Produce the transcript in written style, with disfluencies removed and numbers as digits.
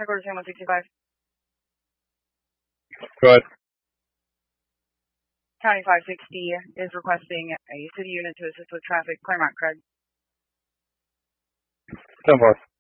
Headquarters 165. Go ahead. County 560 is requesting a city unit to assist with traffic. Claremont, Craig. 10-4.